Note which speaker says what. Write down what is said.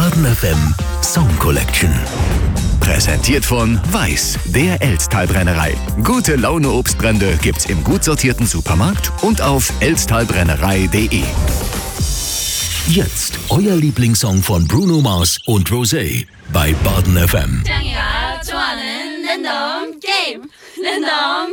Speaker 1: Baden FM Song Collection. Präsentiert von Weiß, der Elsttalbrennerei. Gute Laune Obstbrände gibt's im gut sortierten Supermarkt und auf elsttalbrennerei.de. Jetzt euer Lieblingssong von Bruno Mars und Rosé bei Baden FM.
Speaker 2: 짱이가 좋아하는 랜덤 게임. 랜덤